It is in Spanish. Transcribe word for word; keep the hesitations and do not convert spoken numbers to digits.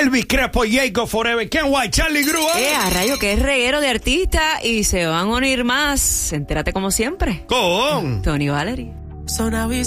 Elvis Crespo, Jacob Forever, Ken White, Charlie Gru. Eh, a rayo, que es reguero de artistas y se van a unir más. Entérate como siempre. Con Tony Valery.